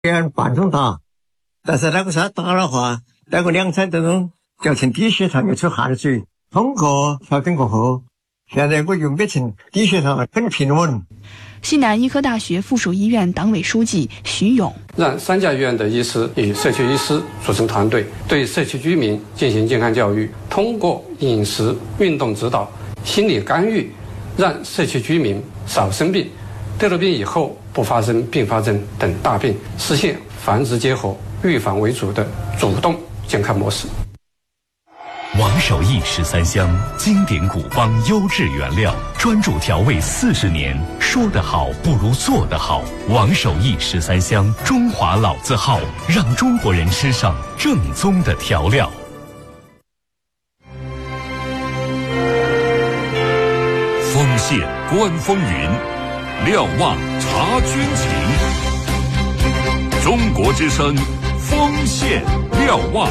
这样半通打，但是那个啥打的话，那个2餐这种造成低血糖又出汗水。通过调整过后，现在我又变成低血糖很平稳。 西南医科大学附属医院党委书记徐勇让3家医院的医师与社区医师组成团队，对社区居民进行健康教育，通过饮食、运动指导、心理干预，让社区居民少生病，得了病以后不发生并发症等大病，实现防治结合、预防为主的主动健康模式。 王守义13香，经典古方，优质原料，专注调味40年，说得好不如做得好。王守义13香，中华老字号，让中国人吃上正宗的调料。 丰县观风云，瞭望察军情。中国之声，丰县瞭望。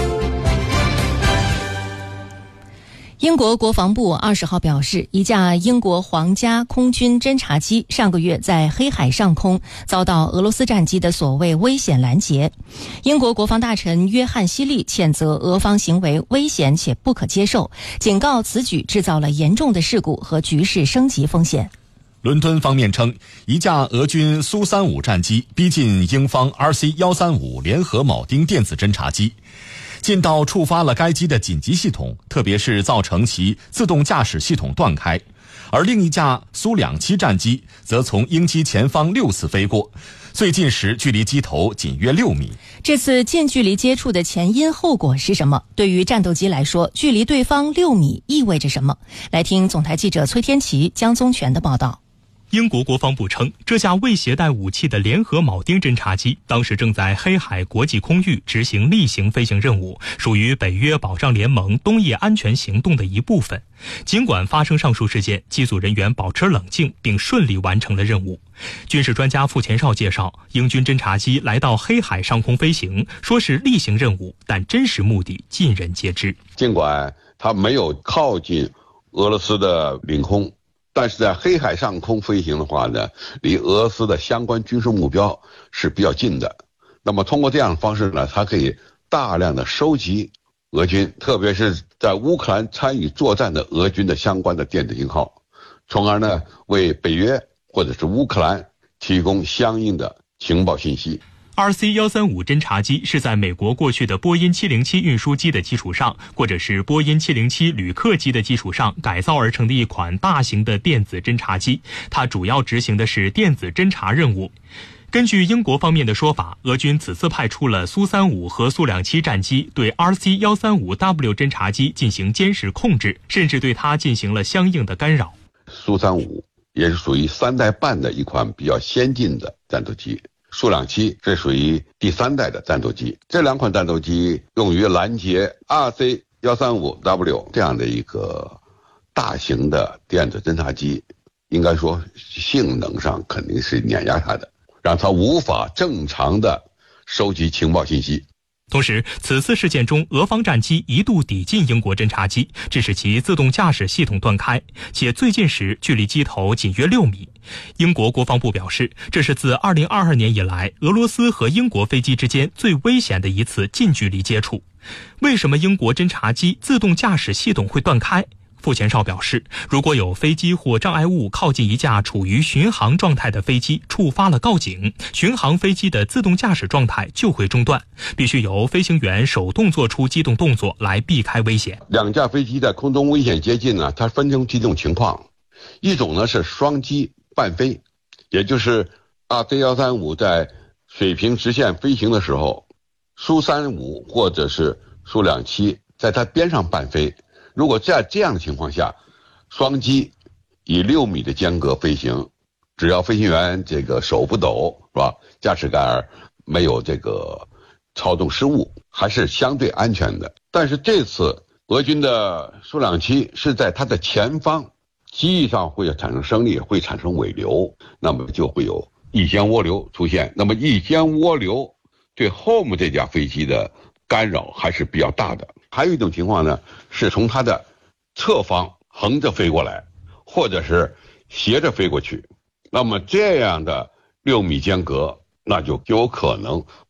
英国国防部20号表示，一架英国皇家空军侦察机上个月在黑海上空遭到俄罗斯战机的所谓危险拦截。英国国防大臣约翰希利谴责俄方行为危险且不可接受，警告此举制造了严重的事故和局势升级风险。 伦敦方面称，一架俄军苏35战机逼近英方 RC-135 联合铆钉电子侦察机，近到触发了该机的紧急系统，特别是造成其自动驾驶系统断开。而另一架苏27战机则从英机前方6次飞过，最近时距离机头仅约6米。 这次近距离接触的前因后果是什么？对于战斗机来说，距离对方6米意味着什么？来听总台记者崔天琪、江宗全的报道。 英国国防部称，这架未携带武器的联合铆钉侦察机当时正在黑海国际空域执行例行飞行任务，属于北约保障联盟东翼安全行动的一部分。尽管发生上述事件，机组人员保持冷静并顺利完成了任务。军事专家傅前绍介绍，英军侦察机来到黑海上空飞行，说是例行任务，但真实目的尽人皆知。 尽管它没有靠近俄罗斯的领空，但是在黑海上空飞行的话呢，离俄罗斯的相关军事目标是比较近的。那么通过这样的方式呢，它可以大量的收集俄军，特别是在乌克兰参与作战的俄军的相关的电子信号，从而呢为北约或者是乌克兰提供相应的情报信息。 RC-135侦察机是在美国过去的波音707运输机的基础上，或者是波音707旅客机的基础上改造而成的一款大型的电子侦察机，它主要执行的是电子侦察任务。根据英国方面的说法，俄军此次派出了苏35和苏27战机对 RC-135W 侦察机进行监视控制，甚至对它进行了相应的干扰。 苏35也是属于3代半的一款比较先进的战斗机，苏27这属于第3代的战斗机，这2款战斗机用于拦截 RC-135W 这样的一个大型的电子侦察机，应该说性能上肯定是碾压它的，让它无法正常的收集情报信息。 同时，此次事件中，俄方战机一度抵近英国侦察机，致使其自动驾驶系统断开，且最近时距离机头仅约6米。英国国防部表示，这是自2022年以来俄罗斯和英国飞机之间最危险的一次近距离接触。为什么英国侦察机自动驾驶系统会断开？傅前绍表示，如果有飞机或障碍物靠近一架处于巡航状态的飞机，触发了告警，巡航飞机的自动驾驶状态就会中断，必须由飞行员手动做出机动动作来避开危险。 2架飞机在空中危险接近呢，它分成几种情况，一种呢是双机伴飞，也就是 RC-135在水平直线飞行的时候，苏35或者是苏27在它边上伴飞。如果在这样的情况下，双机以6米的间隔飞行，只要飞行员这个手不抖，是吧？驾驶杆没有这个操纵失误，还是相对安全的。但是这次俄军的苏27是在它的前方，机翼上会产生升力，会产生尾流，那么就会有翼尖涡流出现。那么翼尖涡流对后面这架飞机的干扰还是比较大的。还有一种情况呢，是从它的侧方横着飞过来，或者是斜着飞过去。那么这样的6米间隔， 那就有可能